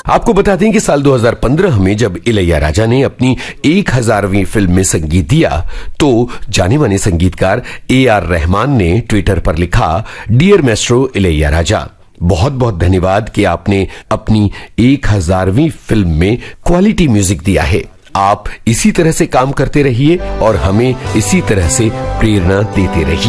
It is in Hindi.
आपको बता दें कि साल 2015 में जब इलैयाराजा ने अपनी 1000वीं फिल्म में संगीत दिया तो जाने माने संगीतकार AR रहमान ने ट्विटर पर लिखा, डियर मैस्ट्रो इलैयाराजा, बहुत बहुत धन्यवाद कि आपने अपनी 1000वीं फिल्म में क्वालिटी म्यूजिक दिया है। आप इसी तरह से काम करते रहिए और हमें इसी तरह से प्रेरणा देते रहिए।